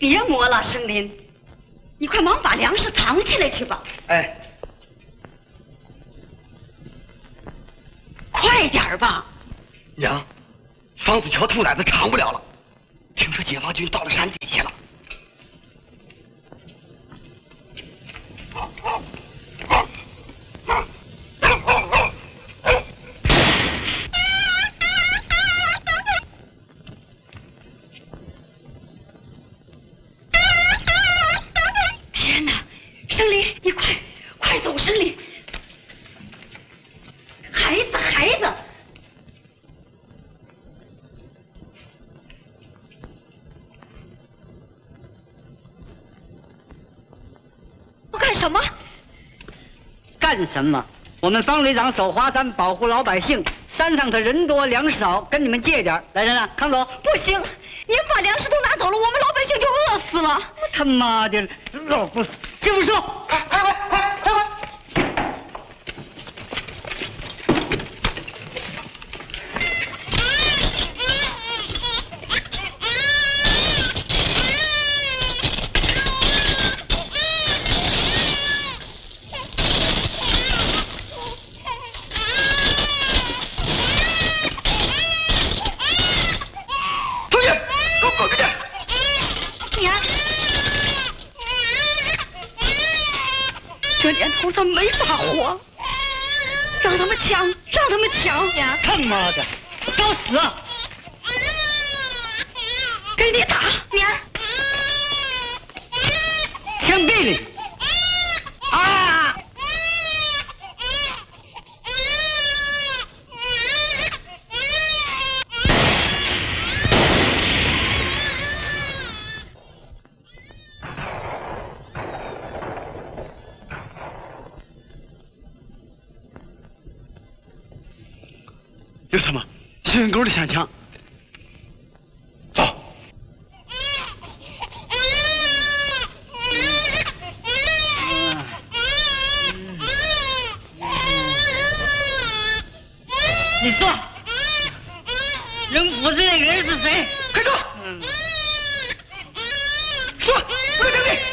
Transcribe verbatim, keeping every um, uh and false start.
别磨了，生林，你快忙把粮食藏起来去吧。 哎， 快点儿吧。 娘，房子缺兔崽子藏不了了。听说解放军到了山底下了。 天哪，生林，你快快走，生林！孩子，孩子！我干什么？ 干什么？我们方旅长守华山，保护老百姓。山上的人多粮食少，跟你们借点。来人啊，康总！ 不行，您把粮食都拿走了，我们老百姓就饿死了。 他妈的，老不师傅说， 快快快快快快！ 这年头上没法活，让他们抢，让他们抢呀！ 他妈的，找死啊！ 给你打，娘！ 枪毙你！啊！ 有什么？新人沟的响枪。走。 你说，扔斧子那个人是谁？ 快说！说，不要争辩。